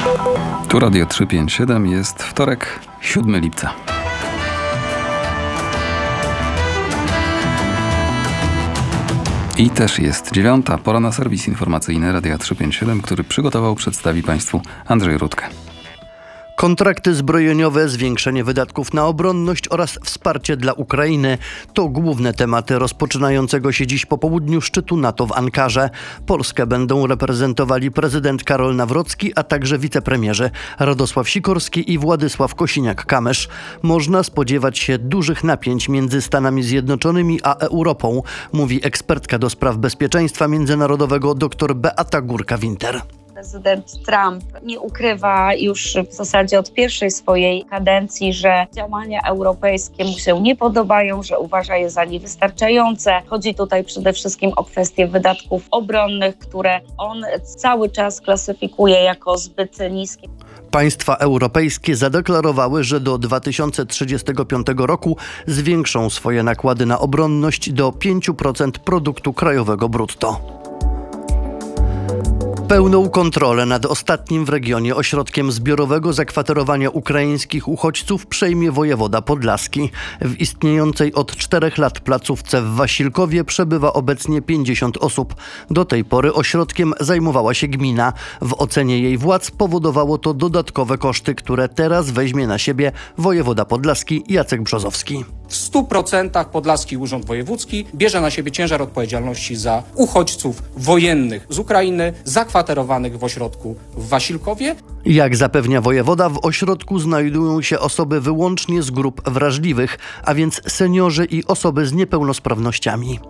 Tu Radio 357, jest wtorek, 7 lipca. I też jest 9. Pora na serwis informacyjny Radia 357, który przygotował, przedstawi Państwu Andrzej Rutkę. Kontrakty zbrojeniowe, zwiększenie wydatków na obronność oraz wsparcie dla Ukrainy to główne tematy rozpoczynającego się dziś po południu szczytu NATO w Ankarze. Polskę będą reprezentowali prezydent Karol Nawrocki, a także wicepremierzy Radosław Sikorski i Władysław Kosiniak-Kamysz. Można spodziewać się dużych napięć między Stanami Zjednoczonymi a Europą, mówi ekspertka do spraw bezpieczeństwa międzynarodowego dr Beata Górka-Winter. Prezydent Trump nie ukrywa już w zasadzie od pierwszej swojej kadencji, że działania europejskie mu się nie podobają, że uważa je za niewystarczające. Chodzi tutaj przede wszystkim o kwestie wydatków obronnych, które on cały czas klasyfikuje jako zbyt niskie. Państwa europejskie zadeklarowały, że do 2035 roku zwiększą swoje nakłady na obronność do 5% produktu krajowego brutto. Pełną kontrolę nad ostatnim w regionie ośrodkiem zbiorowego zakwaterowania ukraińskich uchodźców przejmie wojewoda podlaski. W istniejącej od 4 lat placówce w Wasilkowie przebywa obecnie 50 osób. Do tej pory ośrodkiem zajmowała się gmina. W ocenie jej władz powodowało to dodatkowe koszty, które teraz weźmie na siebie wojewoda podlaski Jacek Brzozowski. W 100% Podlaski Urząd Wojewódzki bierze na siebie ciężar odpowiedzialności za uchodźców wojennych z Ukrainy zakwaterowanych w ośrodku w Wasilkowie. Jak zapewnia wojewoda, w ośrodku znajdują się osoby wyłącznie z grup wrażliwych, a więc seniorzy i osoby z niepełnosprawnościami.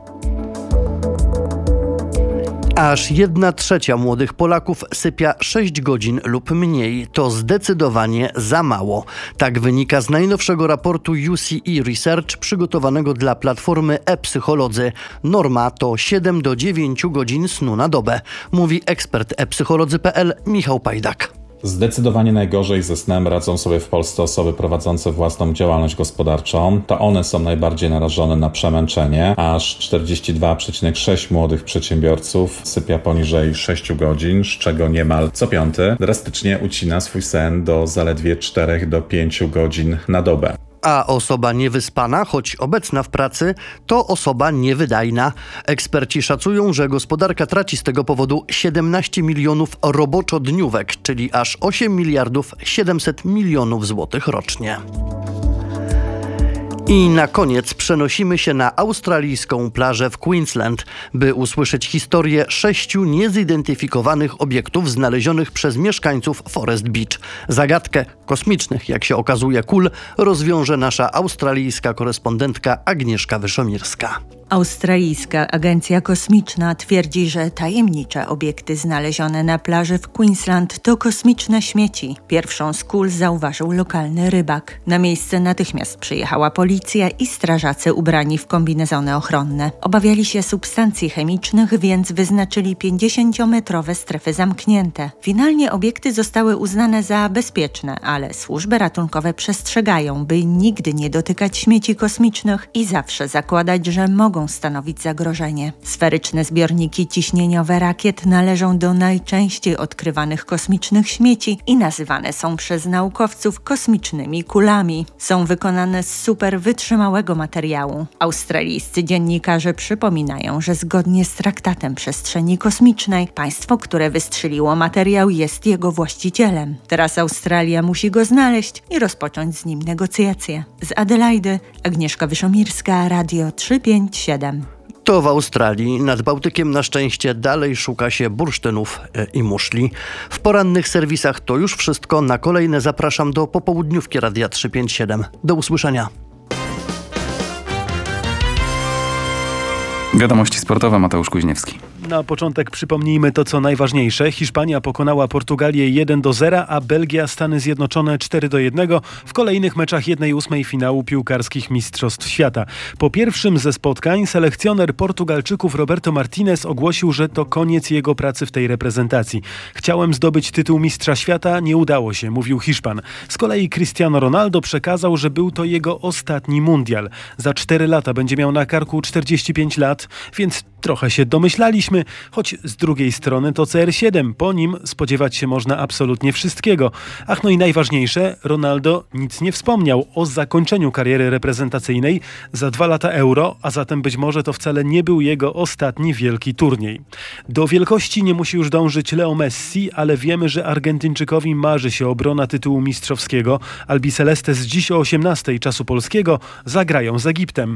Aż 1/3 młodych Polaków sypia 6 godzin lub mniej. To zdecydowanie za mało. Tak wynika z najnowszego raportu UCE Research przygotowanego dla platformy e-psycholodzy. Norma to 7 do 9 godzin snu na dobę, mówi ekspert e-psycholodzy.pl Michał Pajdak. Zdecydowanie najgorzej ze snem radzą sobie w Polsce osoby prowadzące własną działalność gospodarczą. To one są najbardziej narażone na przemęczenie. Aż 42,6% młodych przedsiębiorców sypia poniżej 6 godzin, z czego niemal co 5 drastycznie ucina swój sen do zaledwie 4 do 5 godzin na dobę. A osoba niewyspana, choć obecna w pracy, to osoba niewydajna. Eksperci szacują, że gospodarka traci z tego powodu 17 milionów roboczodniówek, czyli aż 8 miliardów 700 milionów złotych rocznie. I na koniec przenosimy się na australijską plażę w Queensland, by usłyszeć historię 6 niezidentyfikowanych obiektów znalezionych przez mieszkańców Forest Beach. Zagadkę kosmicznych, jak się okazuje, kul rozwiąże nasza australijska korespondentka Agnieszka Wyszomirska. Australijska Agencja Kosmiczna twierdzi, że tajemnicze obiekty znalezione na plaży w Queensland to kosmiczne śmieci. Pierwszą z kul zauważył lokalny rybak. Na miejsce natychmiast przyjechała policja i strażacy ubrani w kombinezony ochronne. Obawiali się substancji chemicznych, więc wyznaczyli 50-metrowe strefy zamknięte. Finalnie obiekty zostały uznane za bezpieczne, ale służby ratunkowe przestrzegają, by nigdy nie dotykać śmieci kosmicznych i zawsze zakładać, że mogą stanowić zagrożenie. Sferyczne zbiorniki ciśnieniowe rakiet należą do najczęściej odkrywanych kosmicznych śmieci i nazywane są przez naukowców kosmicznymi kulami. Są wykonane z super wytrzymałego materiału. Australijscy dziennikarze przypominają, że zgodnie z traktatem przestrzeni kosmicznej państwo, które wystrzeliło materiał, jest jego właścicielem. Teraz Australia musi go znaleźć i rozpocząć z nim negocjacje. Z Adelaidy Agnieszka Wyszomirska, Radio 357. To w Australii. Nad Bałtykiem na szczęście dalej szuka się bursztynów i muszli. W porannych serwisach to już wszystko. Na kolejne zapraszam do popołudniówki Radia 357. Do usłyszenia. Wiadomości sportowe, Mateusz Kuźniewski. Na początek przypomnijmy to, co najważniejsze. Hiszpania pokonała Portugalię 1-0, a Belgia Stany Zjednoczone 4-1 w kolejnych meczach 1/8 finału piłkarskich Mistrzostw Świata. Po pierwszym ze spotkań selekcjoner Portugalczyków Roberto Martinez ogłosił, że to koniec jego pracy w tej reprezentacji. Chciałem zdobyć tytuł Mistrza Świata, nie udało się, mówił Hiszpan. Z kolei Cristiano Ronaldo przekazał, że był to jego ostatni mundial. Za 4 lata będzie miał na karku 45 lat, więc trochę się domyślaliśmy, optymizmy, choć z drugiej strony to CR7, po nim spodziewać się można absolutnie wszystkiego. Ach, no i najważniejsze, Ronaldo nic nie wspomniał o zakończeniu kariery reprezentacyjnej, za 2 lata Euro, a zatem być może to wcale nie był jego ostatni wielki turniej. Do wielkości nie musi już dążyć Leo Messi, ale wiemy, że Argentyńczykowi marzy się obrona tytułu mistrzowskiego. Albicelestes dziś o 18:00 czasu polskiego zagrają z Egiptem.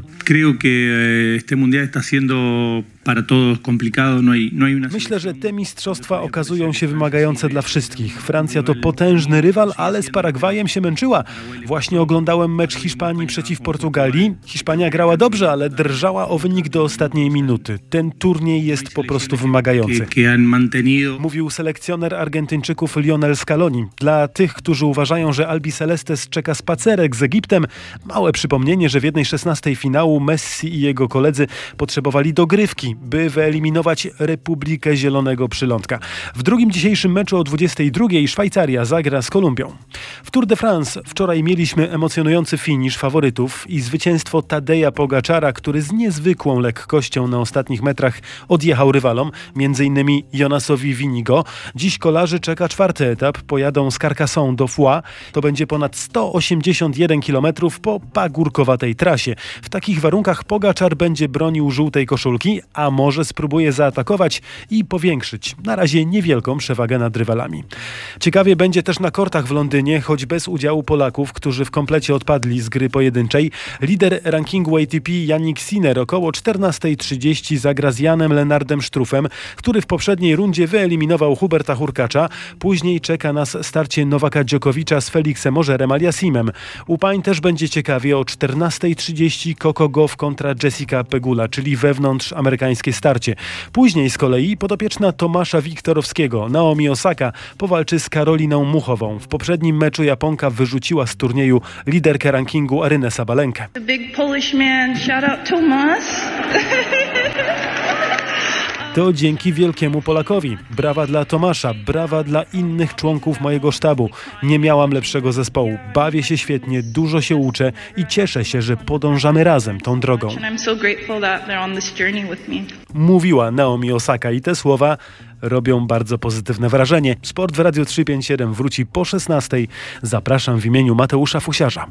Myślę, że te mistrzostwa okazują się wymagające dla wszystkich. Francja to potężny rywal, ale z Paragwajem się męczyła. Właśnie oglądałem mecz Hiszpanii przeciw Portugalii. Hiszpania grała dobrze, ale drżała o wynik do ostatniej minuty. Ten turniej jest po prostu wymagający. Mówił selekcjoner Argentyńczyków Lionel Scaloni. Dla tych, którzy uważają, że Albicelestes czeka spacerek z Egiptem, małe przypomnienie, że w 1/16 finału Messi i jego koledzy potrzebowali dogrywki, by wyeliminować Republikę Zielonego Przylądka. W drugim dzisiejszym meczu o 22:00 Szwajcaria zagra z Kolumbią. W Tour de France wczoraj mieliśmy emocjonujący finisz faworytów i zwycięstwo Tadeja Pogaczara, który z niezwykłą lekkością na ostatnich metrach odjechał rywalom, m.in. Jonasowi Winigo. Dziś kolarzy czeka 4. etap. Pojadą z Carcassonne do Foix. To będzie ponad 181 km po pagórkowatej trasie. W takich warunkach Pogaczar będzie bronił żółtej koszulki, a może spróbuje zaatakować i powiększyć na razie niewielką przewagę nad rywalami. Ciekawie będzie też na kortach w Londynie, choć bez udziału Polaków, którzy w komplecie odpadli z gry pojedynczej. Lider rankingu ATP Jannik Sinner około 14:30 zagra z Janem Lennardem Struffem, który w poprzedniej rundzie wyeliminował Huberta Hurkacza. Później czeka nas starcie Nowaka Djokovicza z Felixem Auger-Aliassimem. U pań też będzie ciekawie o 14:30 Coco Gauff kontra Jessica Pegula, czyli wewnątrz amerykańskie starcie. Później z kolei podopieczna Tomasza Wiktorowskiego, Naomi Osaka, powalczy z Karoliną Muchową. W poprzednim meczu Japonka wyrzuciła z turnieju liderkę rankingu Arynę Sabalenkę. The big Polish man, shout out Tomas. To dzięki wielkiemu Polakowi. Brawa dla Tomasza, brawa dla innych członków mojego sztabu. Nie miałam lepszego zespołu. Bawię się świetnie, dużo się uczę i cieszę się, że podążamy razem tą drogą. Mówiła Naomi Osaka i te słowa robią bardzo pozytywne wrażenie. Sport w Radiu 357 wróci po 16:00. Zapraszam w imieniu Mateusza Fusiarza.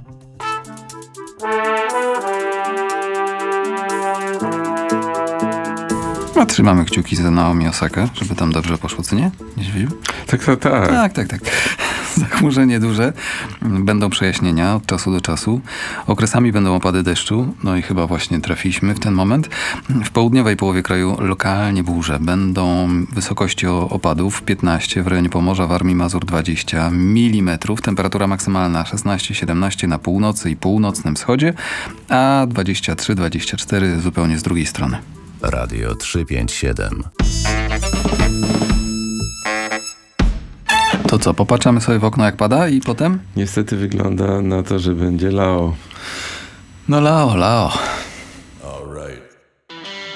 A trzymamy kciuki za Naomi Osakę, żeby tam dobrze poszło, co nie? Niedźwiedziu? Tak. Zachmurzenie duże. Będą przejaśnienia od czasu do czasu. Okresami będą opady deszczu. No i chyba właśnie trafiliśmy w ten moment. W południowej połowie kraju lokalnie burze. Będą wysokości opadów 15, w rejonie Pomorza, Warmii, Mazur 20 mm. Temperatura maksymalna 16-17 na północy i północnym wschodzie, a 23-24 zupełnie z drugiej strony. Radio 357. To co, popatrzamy sobie w okno jak pada i potem? Niestety wygląda na to, że będzie lało. No lao.